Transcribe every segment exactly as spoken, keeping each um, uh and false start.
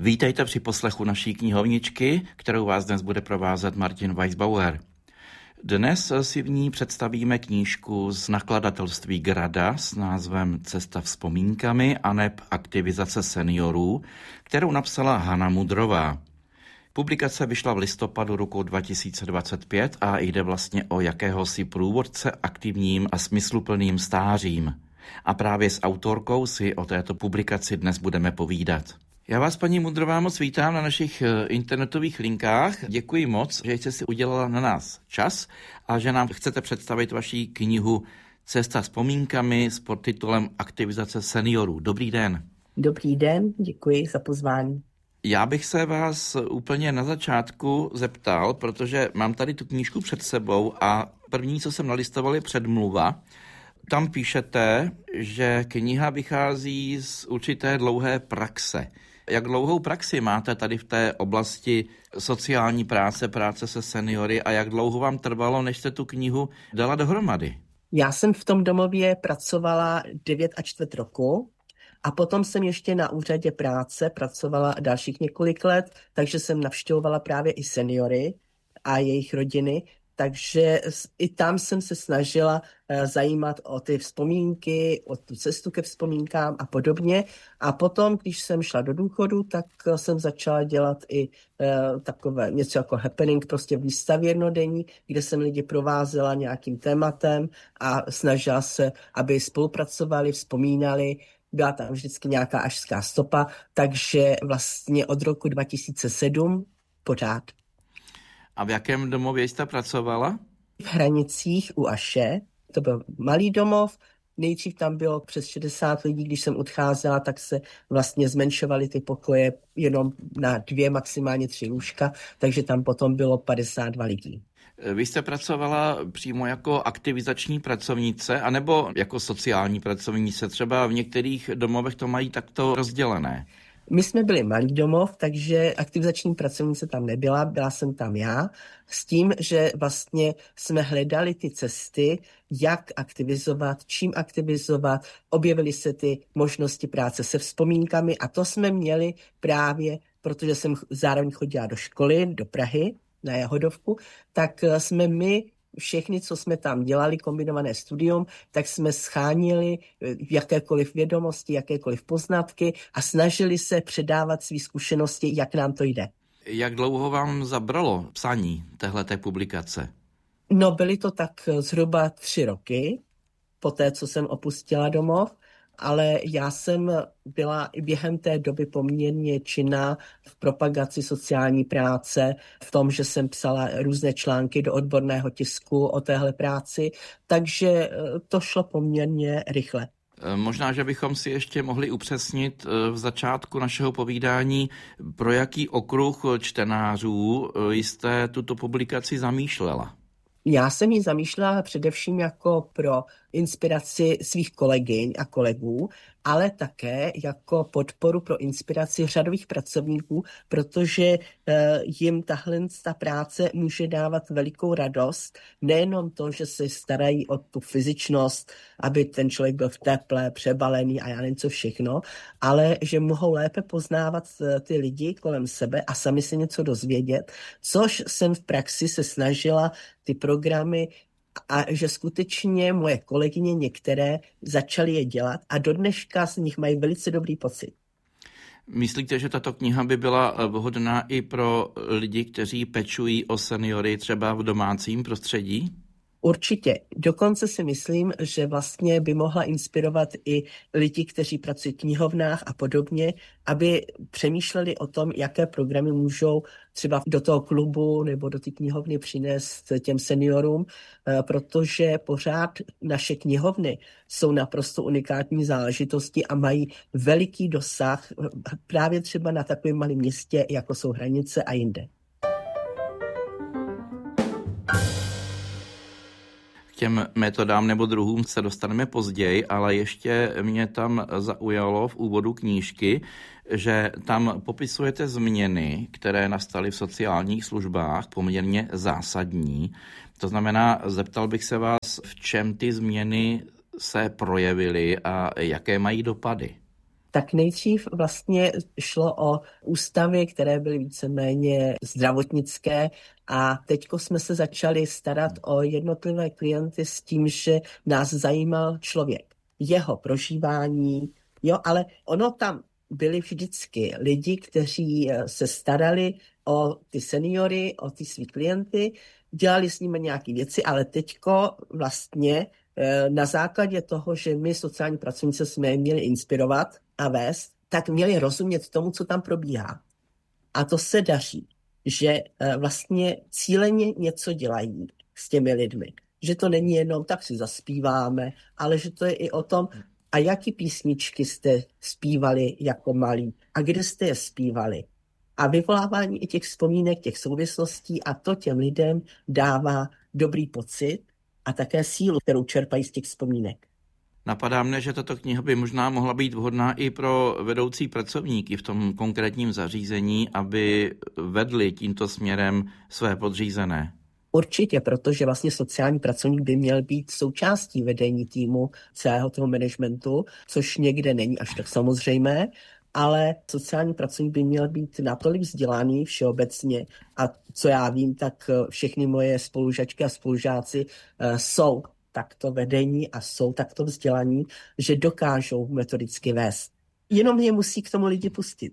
Vítejte při poslechu naší knihovničky, kterou vás dnes bude provázet Martin Weisbauer. Dnes si v ní představíme knížku z nakladatelství Grada s názvem Cesta vzpomínkami aneb aktivizace seniorů, kterou napsala Hana Mudrová. Publikace vyšla v listopadu roku dva tisíce dvacet pět a jde vlastně o jakéhosi průvodce aktivním a smysluplným stářím. A právě s autorkou si o této publikaci dnes budeme povídat. Já vás, paní Mudrová, moc vítám na našich internetových linkách. Děkuji moc, že jste si udělala na nás čas a že nám chcete představit vaši knihu Cesta vzpomínkami s podtitulem Aktivizace seniorů. Dobrý den. Dobrý den, děkuji za pozvání. Já bych se vás úplně na začátku zeptal, protože mám tady tu knížku před sebou a první, co jsem nalistoval, je předmluva. Tam píšete, že kniha vychází z určité dlouhé praxe. Jak dlouhou praxi máte tady v té oblasti sociální práce, práce se seniory a jak dlouho vám trvalo, než jste tu knihu dala dohromady? Já jsem v tom domově pracovala devět a čtvrt roku a potom jsem ještě na úřadě práce pracovala dalších několik let, takže jsem navštěvovala právě i seniory a jejich rodiny. Takže i tam jsem se snažila zajímat o ty vzpomínky, o tu cestu ke vzpomínkám a podobně. A potom, když jsem šla do důchodu, tak jsem začala dělat i takové něco jako happening, prostě výstavy jednodenní, kde jsem lidi provázela nějakým tématem a snažila se, aby spolupracovali, vzpomínali. Byla tam vždycky nějaká ašská stopa, takže vlastně od roku dva tisíce sedm pořád. A v jakém domově jste pracovala? V Hranicích u Aše. To byl malý domov. Nejdřív tam bylo přes šedesát lidí, když jsem odcházela, tak se vlastně zmenšovaly ty pokoje jenom na dvě, maximálně tři lůžka, takže tam potom bylo padesát dva lidí. Vy jste pracovala přímo jako aktivizační pracovnice, anebo jako sociální pracovnice? Třeba v některých domovech to mají takto rozdělené. My jsme byli malý domov, takže aktivizační pracovnice tam nebyla, byla jsem tam já, s tím, že vlastně jsme hledali ty cesty, jak aktivizovat, čím aktivizovat, objevily se ty možnosti práce se vzpomínkami a to jsme měli právě, protože jsem zároveň chodila do školy, do Prahy, na Jahodovku, tak jsme my všechny, co jsme tam dělali, kombinované studium, tak jsme schánili jakékoliv vědomosti, jakékoliv poznatky a snažili se předávat své zkušenosti, jak nám to jde. Jak dlouho vám zabralo psaní téhleté publikace? No, byly to tak zhruba tři roky, po té, co jsem opustila domov, ale já jsem byla i během té doby poměrně činná v propagaci sociální práce, v tom, že jsem psala různé články do odborného tisku o téhle práci, takže to šlo poměrně rychle. Možná, že bychom si ještě mohli upřesnit v začátku našeho povídání, pro jaký okruh čtenářů jste tuto publikaci zamýšlela. Já jsem ji zamýšlela především jako pro inspiraci svých kolegyň a kolegů, ale také jako podporu pro inspiraci řadových pracovníků, protože eh, jim tahle ta práce může dávat velikou radost. Nejenom to, že se starají o tu fyzičnost, aby ten člověk byl v teple, přebalený a já nevím co všechno, ale že mohou lépe poznávat ty lidi kolem sebe a sami se něco dozvědět, což jsem v praxi se snažila ty programy a že skutečně moje kolegyně některé začaly je dělat a do dneška z nich mají velice dobrý pocit. Myslíte, že tato kniha by byla vhodná i pro lidi, kteří pečují o seniory třeba v domácím prostředí? Určitě. Dokonce si myslím, že vlastně by mohla inspirovat i lidi, kteří pracují v knihovnách a podobně, aby přemýšleli o tom, jaké programy můžou třeba do toho klubu nebo do té knihovny přinést těm seniorům, protože pořád naše knihovny jsou naprosto unikátní záležitosti a mají veliký dosah právě třeba na takovém malém městě, jako jsou Hranice a jinde. K těm metodám nebo druhům se dostaneme později, ale ještě mě tam zaujalo v úvodu knížky, že tam popisujete změny, které nastaly v sociálních službách, poměrně zásadní. To znamená, zeptal bych se vás, v čem ty změny se projevily a jaké mají dopady? Tak nejdřív vlastně šlo o ústavy, které byly víceméně zdravotnické a teďko jsme se začali starat o jednotlivé klienty s tím, že nás zajímal člověk, jeho prožívání, jo, ale ono tam byli vždycky lidi, kteří se starali o ty seniory, o ty svý klienty, dělali s nimi nějaké věci, ale teďko vlastně na základě toho, že my sociální pracovníci jsme je měli inspirovat a vést, tak měli rozumět tomu, co tam probíhá. A to se daří, že vlastně cíleně něco dělají s těmi lidmi. Že to není jenom tak si zaspíváme, ale že to je i o tom, a jaký písničky jste zpívali jako malí a kde jste je zpívali. A vyvolávání i těch vzpomínek, těch souvislostí a to těm lidem dává dobrý pocit a také sílu, kterou čerpají z těch vzpomínek. Napadá mne, že tato kniha by možná mohla být vhodná i pro vedoucí pracovníky v tom konkrétním zařízení, aby vedli tímto směrem své podřízené. Určitě, protože vlastně sociální pracovník by měl být součástí vedení týmu celého toho managementu, což někde není až tak samozřejmé, ale sociální pracovník by měl být natolik vzdělaný všeobecně a co já vím, tak všechny moje spolužačky a spolužáci uh, jsou takto vedení a jsou takto vzdělaní, že dokážou metodicky vést. Jenom je musí k tomu lidi pustit.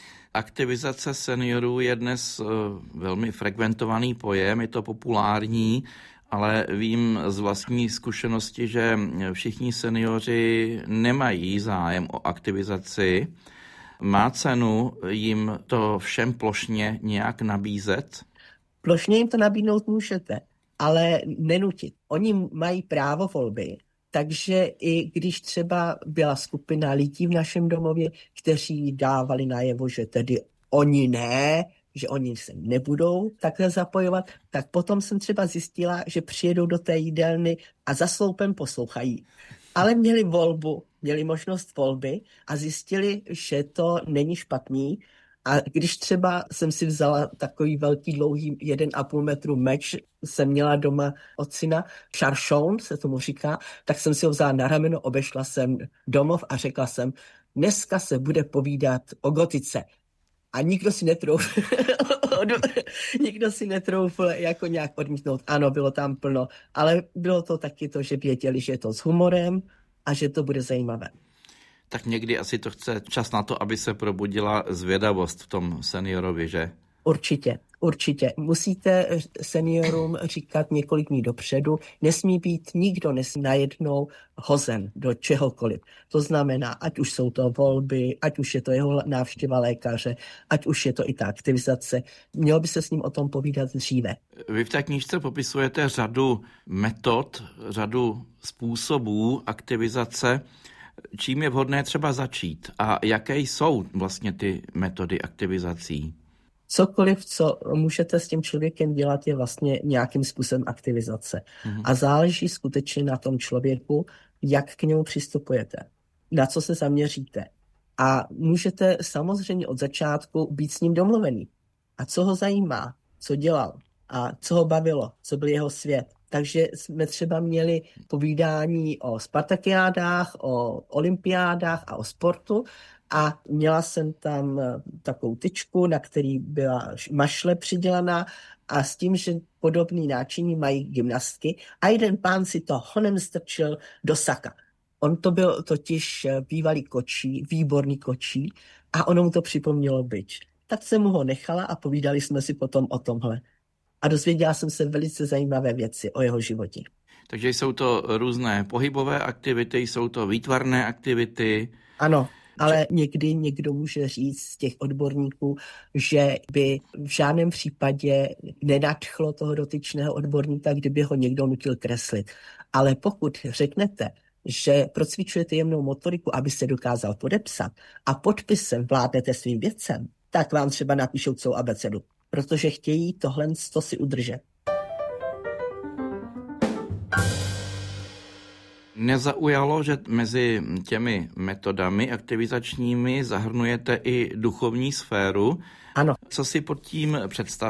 Aktivizace seniorů je dnes velmi frekventovaný pojem, je to populární, ale vím z vlastní zkušenosti, že všichni seniori nemají zájem o aktivizaci. Má cenu jim to všem plošně nějak nabízet? Plošně jim to nabídnout můžete, ale nenutit. Oni mají právo volby, takže i když třeba byla skupina lidí v našem domově, kteří dávali najevo, že tedy oni ne, že oni se nebudou takhle zapojovat, tak potom jsem třeba zjistila, že přijedou do té jídelny a za sloupem poslouchají. Ale měli volbu, měli možnost volby a zjistili, že to není špatný. A když třeba jsem si vzala takový velký, dlouhý jeden a půl metru meč, jsem měla doma od syna, Charchon se tomu říká, tak jsem si ho vzala na rameno, obešla jsem domov a řekla jsem, dneska se bude povídat o gotice. A nikdo si netroufl, nikdo si netroufl jako nějak odmítnout. Ano, bylo tam plno, ale bylo to taky to, že věděli, že je to s humorem a že to bude zajímavé. Tak někdy asi to chce čas na to, aby se probudila zvědavost v tom seniorovi, že? Určitě, určitě. Musíte seniorům říkat několik dní dopředu, nesmí být nikdo nesmí najednou hozen do čehokoliv. To znamená, ať už jsou to volby, ať už je to jeho návštěva lékaře, ať už je to i ta aktivizace. Mělo by se s ním o tom povídat dříve. Vy v té knížce popisujete řadu metod, řadu způsobů aktivizace. Čím je vhodné třeba začít a jaké jsou vlastně ty metody aktivizací? Cokoliv, co můžete s tím člověkem dělat, je vlastně nějakým způsobem aktivizace. Mm-hmm. A záleží skutečně na tom člověku, jak k němu přistupujete, na co se zaměříte. A můžete samozřejmě od začátku být s ním domluvený. A co ho zajímá, co dělal a co ho bavilo, co byl jeho svět. Takže jsme třeba měli povídání o spartakiádách, o olympiádách a o sportu a měla jsem tam takovou tyčku, na který byla mašle přidělaná a s tím, že podobný náčiní mají gymnastky a jeden pán si to honem strčil do saka. On to byl totiž bývalý kočí, výborný kočí a ono mu to připomnělo bič. Tak jsem mu ho nechala a povídali jsme si potom o tomhle. A dozvěděla jsem se velice zajímavé věci o jeho životě. Takže jsou to různé pohybové aktivity, jsou to výtvarné aktivity. Ano, ale že... někdy někdo může říct z těch odborníků, že by v žádném případě nenadchlo toho dotyčného odborníka, kdyby ho někdo nutil kreslit. Ale pokud řeknete, že procvičujete jemnou motoriku, aby se dokázal podepsat a podpisem vládnete svým věcem, tak vám třeba napíšou celou abecedu. Protože chtějí tohle to si udržet. Nezaujalo, že mezi těmi metodami aktivizačními zahrnujete i duchovní sféru. Ano. Co si pod tím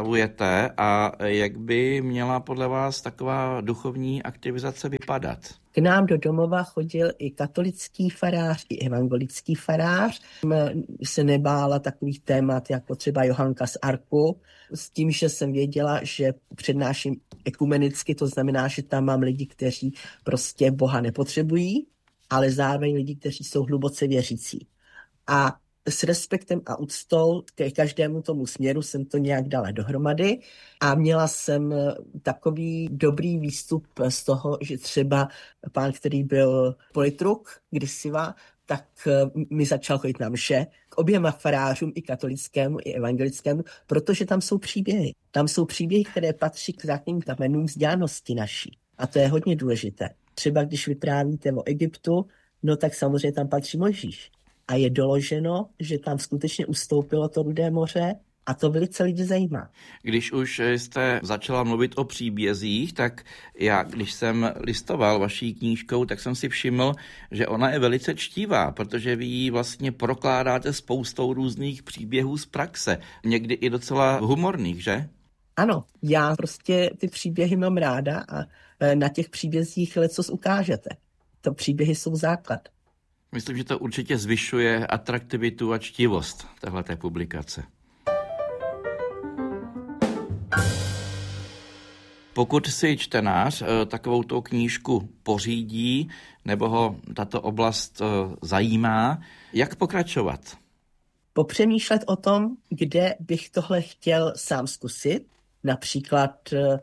představujete a jak by měla podle vás taková duchovní aktivizace vypadat? K nám do domova chodil i katolický farář, i evangelický farář. Se nebála takových témat jako třeba Johanka z Arku, s tím, že jsem věděla, že přednáším ekumenicky, to znamená, že tam mám lidi, kteří prostě Boha nepotřebují, ale zároveň lidi, kteří jsou hluboce věřící. A s respektem a úctou ke každému tomu směru jsem to nějak dala dohromady a měla jsem takový dobrý výstup z toho, že třeba pán, který byl politruk kdysiva, tak mi začal chodit na mše k oběma farářům, i katolickému, i evangelickému, protože tam jsou příběhy. Tam jsou příběhy, které patří k základním kamenům vzdělanosti naší. A to je hodně důležité. Třeba když vyprávíte o Egyptu, no tak samozřejmě tam patří Mojžíš. A je doloženo, že tam skutečně ustoupilo to Rudé moře a to velice lidi zajímá. Když už jste začala mluvit o příbězích, tak já, když jsem listoval vaší knížkou, tak jsem si všiml, že ona je velice čtivá, protože vy ji vlastně prokládáte spoustou různých příběhů z praxe, někdy i docela humorných, že? Ano, já prostě ty příběhy mám ráda a na těch příbězích lecos ukážete. To příběhy jsou základ. Myslím, že to určitě zvyšuje atraktivitu a čtivost téhleté publikace. Pokud si čtenář takovouto knížku pořídí nebo ho tato oblast zajímá, jak pokračovat? Popřemýšlet o tom, kde bych tohle chtěl sám zkusit. Například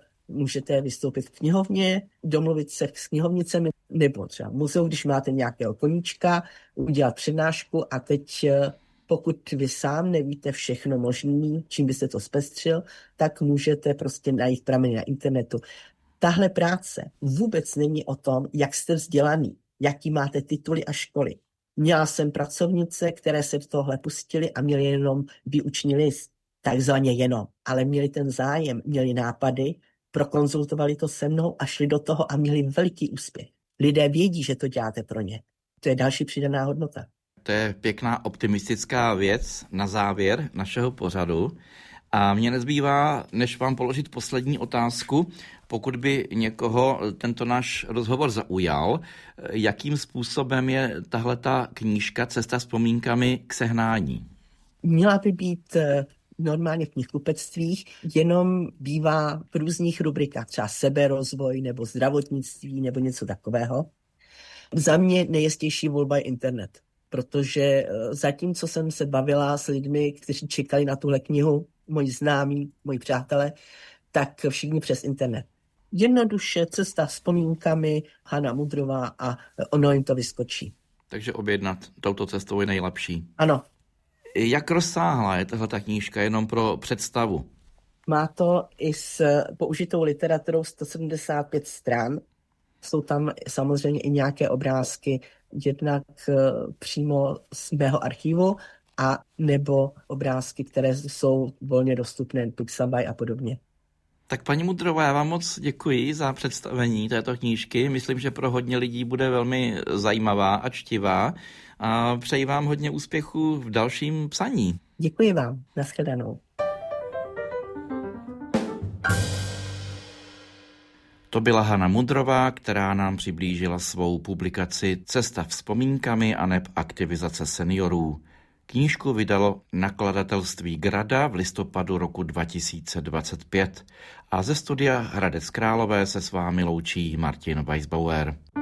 můžete vystoupit v knihovně, domluvit se s knihovnicemi, nebo třeba v muzeu, když máte nějakého koníčka, udělat přednášku a teď, pokud vy sám nevíte všechno možné, čím byste to zpestřil, tak můžete prostě najít prameny na internetu. Tahle práce vůbec není o tom, jak jste vzdělaný, jaký máte tituly a školy. Měla jsem pracovnice, které se do tohle pustily a měly jenom výuční list, takzvaně jenom, ale měli ten zájem, měli nápady, prokonzultovali to se mnou a šli do toho a měli veliký úspěch. Lidé vědí, že to děláte pro ně. To je další přidaná hodnota. To je pěkná optimistická věc na závěr našeho pořadu. A mně nezbývá, než vám položit poslední otázku, pokud by někoho tento náš rozhovor zaujal, jakým způsobem je tahleta knížka Cesta vzpomínkami k sehnání? Měla by být normálně v knihkupectvích, jenom bývá v různých rubrikách, třeba seberozvoj nebo zdravotnictví nebo něco takového. Za mě nejjistější volba je internet, protože zatímco jsem se bavila s lidmi, kteří čekali na tuhle knihu, moji známí, moji přátelé, tak všichni přes internet. Jednoduše cesta vzpomínkami, Hana Mudrová a ono jim to vyskočí. Takže objednat touto cestou je nejlepší. Ano. Jak rozsáhlá je tahle knížka jenom pro představu? Má to i s použitou literaturou sto sedmdesát pět stran. Jsou tam samozřejmě i nějaké obrázky, jednak přímo z mého archivu, a nebo obrázky, které jsou volně dostupné, Pixabay a podobně. Tak paní Mudrová, já vám moc děkuji za představení této knížky. Myslím, že pro hodně lidí bude velmi zajímavá a čtivá. A přeji vám hodně úspěchů v dalším psaní. Děkuji vám. Nashledanou. To byla Hana Mudrová, která nám přiblížila svou publikaci Cesta vzpomínkami aneb aktivizace seniorů. Knížku vydalo nakladatelství Grada v listopadu roku dva tisíce dvacet pět. A ze studia Hradec Králové se s vámi loučí Martin Weisbauer.